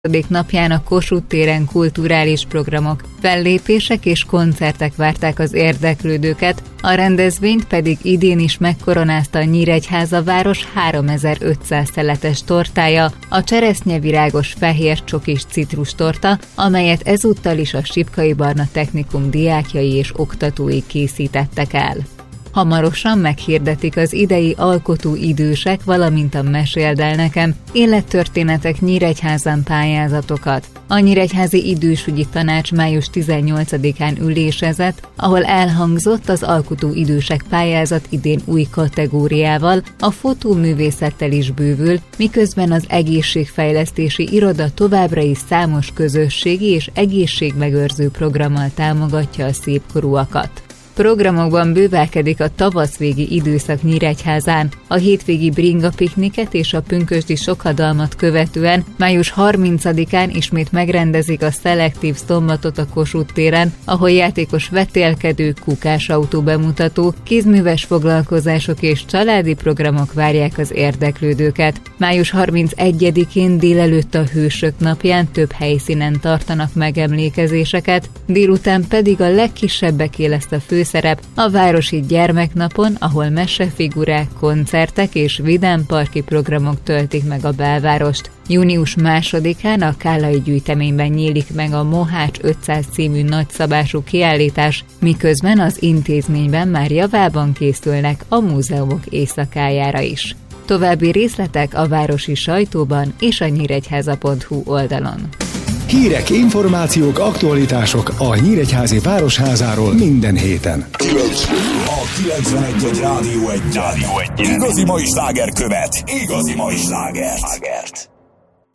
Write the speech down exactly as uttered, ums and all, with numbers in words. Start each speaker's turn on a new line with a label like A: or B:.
A: napján a Kossuth téren kulturális programok, fellépések és koncertek várták az érdeklődőket, a rendezvényt pedig idén is megkoronázta a Nyíregyháza város háromezer-ötszáz szeletes tortája, a cseresznyevirágos fehér csokis citrustorta, amelyet ezúttal is a Sipkai Barna Technikum diákjai és oktatói készítettek el. Hamarosan meghirdetik az idei alkotó idősek, valamint a Meséld el nekem élettörténetek Nyíregyházán pályázatokat. A Nyíregyházi Idősügyi Tanács május tizennyolcadikán ülésezett, ahol elhangzott az alkotó idősek pályázat idén új kategóriával, a fotóművészettel is bővül, miközben az egészségfejlesztési iroda továbbra is számos közösségi és egészségmegőrző programmal támogatja a szépkorúakat. Programokban bővelkedik a tavaszvégi időszak Nyíregyházán, a hétvégi bringa pikniket és a pünkösdi sokhadalmat követően május harmincadikán ismét megrendezik a szelektív szombatot a Kossuth téren, ahol játékos vetélkedő, kukásautó bemutató, kézműves foglalkozások és családi programok várják az érdeklődőket. május harmincegyedikén délelőtt a Hősök napján több helyszínen tartanak megemlékezéseket, délután pedig a legkisebbeké lesz a fő szerep a Városi Gyermeknapon, ahol mesefigurák, koncertek és vidámparki programok töltik meg a belvárost. június másodikán a Kállai gyűjteményben nyílik meg a Mohács ötszáz című nagyszabású kiállítás, miközben az intézményben már javában készülnek a múzeumok éjszakájára is. További részletek a városi sajtóban és a nyíregyháza pont hu oldalon.
B: Hírek, információk, aktualitások a Nyíregyházi Városházáról minden héten.
C: A kilencvenegy Rádió egy Igazi mai sláger követ. Igazi mai slágert.